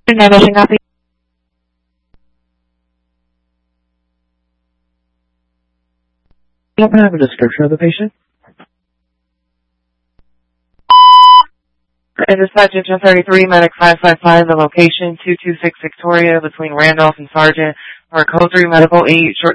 Managing copy. Can I have a description of the patient? And dispatch engine 33, medic 555, the location 226 Victoria between Randolph and Sargent, for a code 3 medical aid, short